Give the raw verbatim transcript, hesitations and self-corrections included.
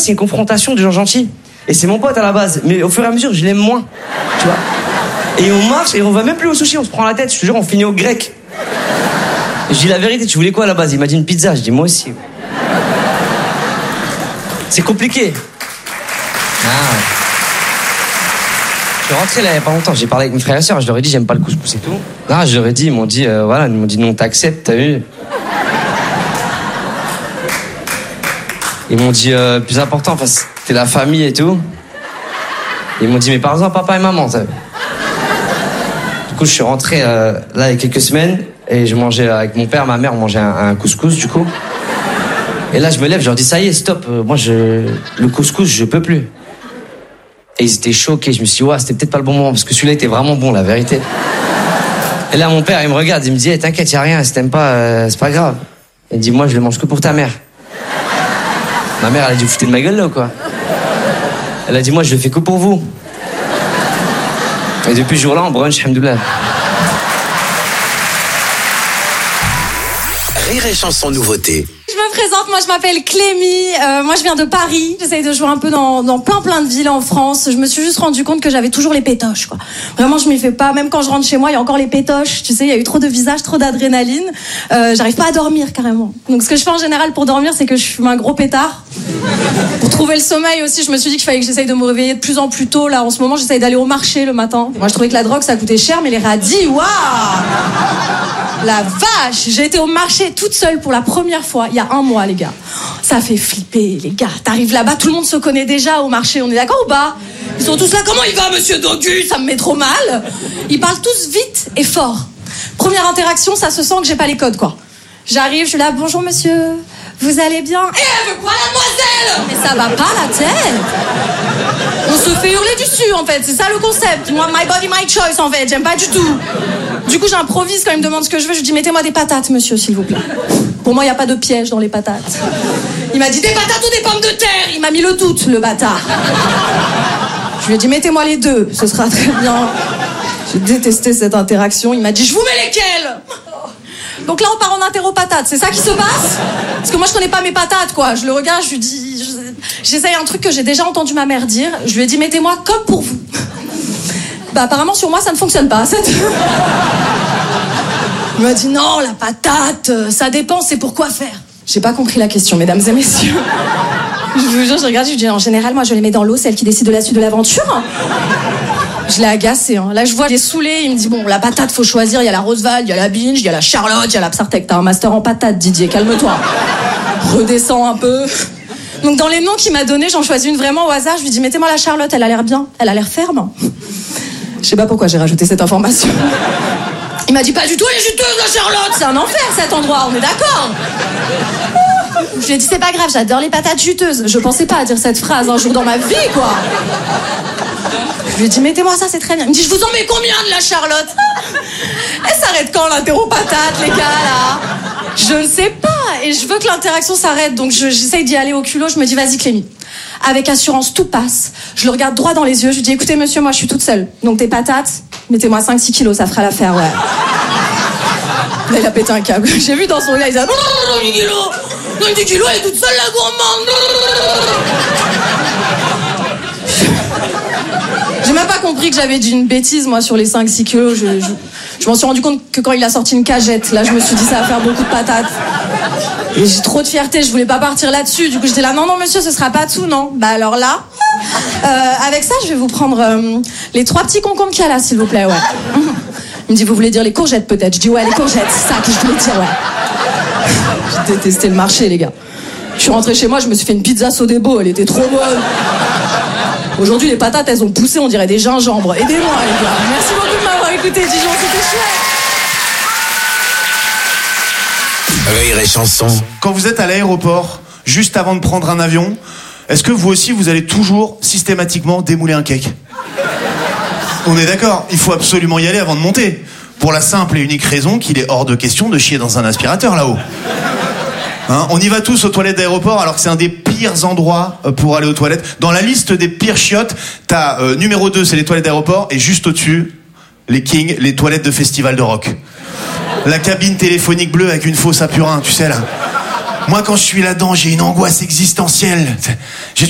c'est une confrontation de gens gentils. Et c'est mon pote à la base, mais au fur et à mesure, je l'aime moins. Tu vois. Et on marche et on va même plus au sushi, on se prend la tête. Je te jure, on finit au grec. Je dis la vérité, tu voulais quoi à la base? Il m'a dit une pizza, je dis moi aussi. C'est compliqué. Ah. Je suis rentré là il y a pas longtemps, j'ai parlé avec mes frères et sœurs, je leur ai dit j'aime pas le couscous et tout. Non, je leur ai dit, ils m'ont dit, euh, voilà, ils m'ont dit non, t'acceptes, t'as vu. Ils m'ont dit, euh, plus important, enfin, c'était la famille et tout. Ils m'ont dit, mais par exemple, papa et maman, t'as vu. Du coup, je suis rentré euh, là il y a quelques semaines et je mangeais avec mon père, ma mère, on mangeait un, un couscous du coup. Et là, je me lève, je leur dis, ça y est, stop, euh, moi, je, le couscous, je peux plus. Et ils étaient choqués, je me suis dit, ouais, c'était peut-être pas le bon moment, parce que celui-là était vraiment bon, la vérité. Et là, mon père, il me regarde, il me dit, hey, t'inquiète, y a rien, si t'aimes pas, euh, c'est pas grave. Il me dit, moi, je le mange que pour ta mère. Ma mère, elle a dû foutre de ma gueule, là, ou quoi? Elle a dit, moi, je le fais que pour vous. Et depuis ce jour-là, on brunch, alhamdoulilah. Rire et chanson nouveauté. Je me présente, moi je m'appelle Clémy, euh, moi je viens de Paris, j'essaye de jouer un peu dans, dans plein plein de villes en France. Je me suis juste rendu compte que j'avais toujours les pétoches, quoi. Vraiment je m'y fais pas, même quand je rentre chez moi il y a encore les pétoches, tu sais, il y a eu trop de visages, trop d'adrénaline, euh, j'arrive pas à dormir carrément. Donc ce que je fais en général pour dormir c'est que je fume un gros pétard. Pour trouver le sommeil aussi, je me suis dit qu'il fallait que j'essaye de me réveiller de plus en plus tôt. Là en ce moment j'essaye d'aller au marché le matin. Moi je trouvais que la drogue ça coûtait cher, mais les radis, waouh! La vache, j'ai été au marché toute seule pour la première fois il y a un mois, les gars. Ça fait flipper, les gars. T'arrives là-bas, tout le monde se connaît déjà au marché. On est d'accord ou pas? Ils sont tous là. Comment il va, monsieur Dogu? Ça me met trop mal. Ils parlent tous vite et fort. Première interaction, ça se sent que j'ai pas les codes, quoi. J'arrive, je suis là. Bonjour, monsieur. Vous allez bien? Eh, elle veut quoi, mademoiselle? Mais ça va pas la tête. On se fait hurler dessus, en fait. C'est ça le concept. Moi, my body, my choice, en fait. J'aime pas du tout. Du coup, j'improvise quand il me demande ce que je veux. Je dis, mettez-moi des patates, monsieur, s'il vous plaît. Pour moi, il n'y a pas de piège dans les patates. Il m'a dit, des patates ou des pommes de terre? Il m'a mis le doute, le bâtard. Je lui ai dit, mettez-moi les deux. Ce sera très bien. J'ai détesté cette interaction. Il m'a dit, je vous mets lesquelles? Donc là, on part en interro patates. C'est ça qui se passe? Parce que moi, je connais pas mes patates, quoi. Je le regarde, je lui dis... je- J'essaye un truc que j'ai déjà entendu ma mère dire. Je lui ai dit, mettez-moi comme pour vous. Bah, apparemment, sur moi, ça ne fonctionne pas. Cette... Il m'a dit, non, la patate, ça dépend, c'est pour quoi faire. J'ai pas compris la question, mesdames et messieurs. Je vous jure, je regarde, je lui dis, en général, moi, je les mets dans l'eau, c'est elle qui décide de la suite de l'aventure. Je l'ai agacé, hein. Là, je vois, il est saoulé. Il me dit, bon, la patate, faut choisir. Il y a la Roosevelt, il y a la Binge, il y a la Charlotte, il y a la Psartec. T'as un master en patate, Didier, calme-toi. Redescends un peu. Donc, dans les noms qu'il m'a donnés, j'en choisis une vraiment au hasard. Je lui dis, mettez-moi la Charlotte, elle a l'air bien. Elle a l'air ferme. Je sais pas pourquoi j'ai rajouté cette information. Il m'a dit, pas du tout, elle est juteuse, la Charlotte. C'est un enfer, cet endroit, on est d'accord? Je lui ai dit, c'est pas grave, j'adore les patates juteuses. Je pensais pas à dire cette phrase un jour dans ma vie, quoi. Je lui ai dit, mettez-moi ça, c'est très bien. Il me dit, je vous en mets combien de la Charlotte? Elle s'arrête quand, l'interro patate, les gars, là? Je ne sais pas. Et je veux que l'interaction s'arrête. Donc, je, j'essaye d'y aller au culot. Je me dis, vas-y, Clémy. Avec assurance, tout passe. Je le regarde droit dans les yeux. Je lui dis, écoutez, monsieur, moi, je suis toute seule. Donc, des patates, mettez-moi cinq six kilos, ça fera l'affaire, ouais. Là, il a pété un câble. J'ai vu dans son regard, il disait, non, non, non, dix kilos. Non, dix kilos, elle est toute seule, la gourmande. J'ai même pas compris que j'avais dit une bêtise, moi, sur les cinq six kilos. Je, je, je m'en suis rendu compte que quand il a sorti une cagette, là, je me suis dit, ça va faire beaucoup de patates. Et j'ai trop de fierté, je voulais pas partir là-dessus. Du coup, j'étais là, non, non, monsieur, ce sera pas tout, non. Bah alors là, euh, avec ça, je vais vous prendre euh, les trois petits concombres qu'il y a là, s'il vous plaît, ouais. Il me dit, vous voulez dire les courgettes, peut-être? Je dis, ouais, les courgettes, c'est ça que je voulais dire, ouais. J'ai détesté le marché, les gars. Je suis rentrée chez moi, je me suis fait une pizza Sodebo, elle était trop bonne. Aujourd'hui, les patates, elles ont poussé, on dirait des gingembres. Aidez-moi, les gars. Merci beaucoup de m'avoir écouté, Dijon, c'était chouette. Rire et chanson. Quand vous êtes à l'aéroport, juste avant de prendre un avion, est-ce que vous aussi, vous allez toujours systématiquement démouler un cake? On est d'accord, il faut absolument y aller avant de monter. Pour la simple et unique raison qu'il est hors de question de chier dans un aspirateur là-haut. Hein, on y va tous aux toilettes d'aéroport alors que c'est un des pires endroits pour aller aux toilettes. Dans la liste des pires chiottes, t'as euh, numéro deux, c'est les toilettes d'aéroport, et juste au-dessus, les kings, les toilettes de festival de rock. La cabine téléphonique bleue avec une fosse à purin, tu sais là. Moi quand je suis là-dedans, j'ai une angoisse existentielle. J'ai